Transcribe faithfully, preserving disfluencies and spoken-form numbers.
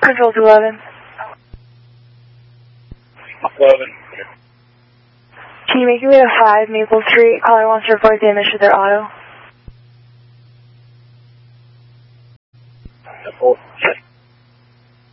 Control to eleven. eleven. Can you make your way to five Maple Street? Caller wants to report damage to their auto. Maple Street.